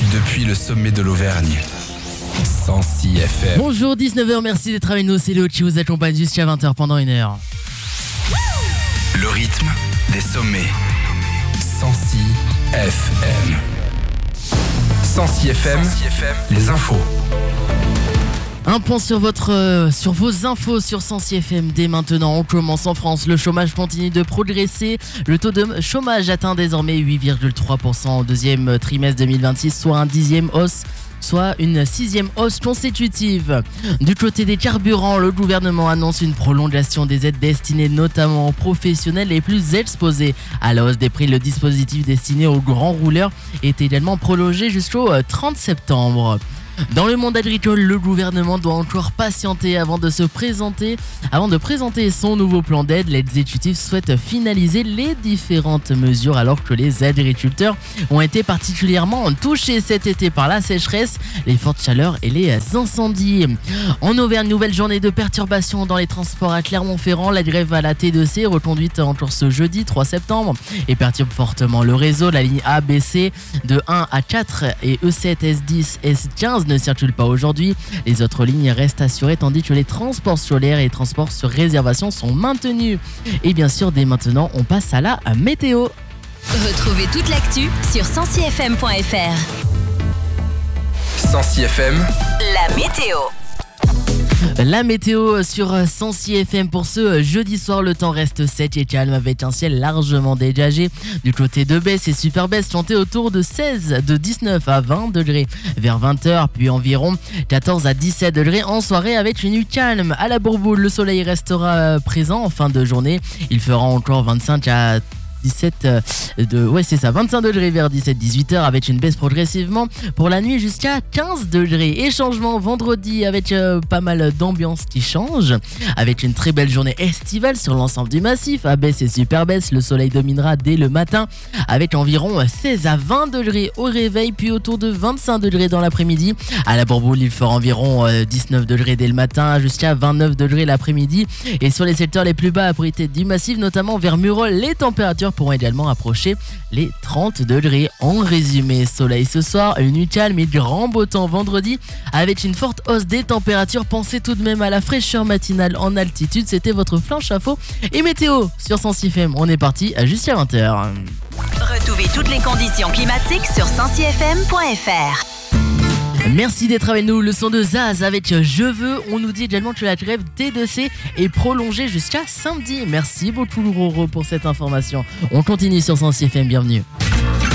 depuis le sommet de l'Auvergne. Sancy FM. Bonjour, 19h, merci d'être avec nous, c'est Léo qui vous accompagne jusqu'à 20h pendant une heure. Le rythme des sommets. Sancy FM. Sancy FM, les infos. Un point sur vos infos sur Sancy FM dès maintenant. On commence en France. Le chômage continue de progresser. Le taux de chômage atteint désormais 8,3% au deuxième trimestre 2026, soit une 6e hausse consécutive. Du côté des carburants, le gouvernement annonce une prolongation des aides destinées notamment aux professionnels les plus exposés à la hausse des prix. Le dispositif destiné aux grands rouleurs est également prolongé jusqu'au 30 septembre. Dans le monde agricole, le gouvernement doit encore patienter avant de présenter son nouveau plan d'aide. L'exécutif souhaite finaliser les différentes mesures alors que les agriculteurs ont été particulièrement touchés cet été par la sécheresse, les fortes chaleurs et les incendies. En Auvergne, nouvelle journée de perturbation dans les transports à Clermont-Ferrand. La grève à la T2C, reconduite encore ce jeudi 3 septembre, et perturbe fortement le réseau. La ligne A, B, C de 1 à 4 et E7, S10, S15 ne circulent pas aujourd'hui. Les autres lignes restent assurées tandis que les transports scolaires et les transports sur réservation sont maintenus. Et bien sûr, dès maintenant, on passe à la météo. Retrouvez toute l'actu sur sancyfm.fr. Sancy FM, la météo. La météo sur Sancy FM pour ce jeudi soir, le temps reste sec et calme avec un ciel largement dégagé. Du côté de Besse et Super-Besse, comptez autour de 19 à 20 degrés vers 20h, puis environ 14 à 17 degrés en soirée avec une nuit calme. À la Bourboule, le soleil restera présent en fin de journée. Il fera encore 25 à 25 degrés vers 17-18h avec une baisse progressivement pour la nuit jusqu'à 15 degrés. Et changement vendredi avec pas mal d'ambiance qui change, avec une très belle journée estivale sur l'ensemble du massif. À Besse et Super-Besse, le soleil dominera dès le matin avec environ 16 à 20 degrés au réveil, puis autour de 25 degrés dans l'après-midi. À la Bourboule, il fera environ 19 degrés dès le matin jusqu'à 29 degrés l'après-midi. Et sur les secteurs les plus bas abrités du massif, notamment vers Murol, les températures pourront également approcher les 30 degrés. En résumé, soleil ce soir, une nuit calme et grand beau temps vendredi avec une forte hausse des températures. Pensez tout de même à la fraîcheur matinale en altitude. C'était votre flash info et météo sur Sancy FM. On est parti jusqu'à 20h. Retrouvez toutes les conditions climatiques sur sancyfm.fr. Merci d'être avec nous. Le son de Zaz avec Je veux. On nous dit également que la grève T2C est prolongée jusqu'à samedi. Merci beaucoup Roro pour cette information. On continue sur Sancy FM, bienvenue.